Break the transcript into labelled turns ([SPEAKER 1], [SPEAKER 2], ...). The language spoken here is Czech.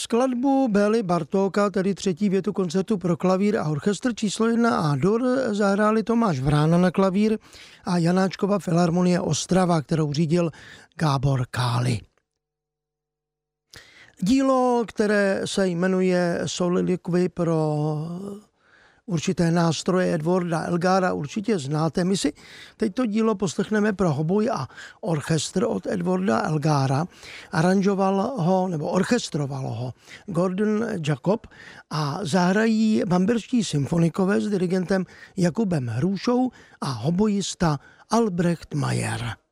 [SPEAKER 1] Skladbu Bély Bartóka, tedy třetí větu koncertu pro klavír a orchestr číslo 1 A-dur, zahráli Tomáš Vrána na klavír a Janáčkova filharmonie Ostrava, kterou řídil Gábor Káli. Dílo, které se jmenuje Soliloquy pro určité nástroje Edwarda Elgara, určitě znáte. My si teď to dílo poslechneme pro hoboj a orchestr od Edwarda Elgara. Aranžoval ho, nebo orchestroval ho Gordon Jacob a zahrají bamberští symfonikové s dirigentem Jakubem Hrůšou a hobojista Albrecht Mayer.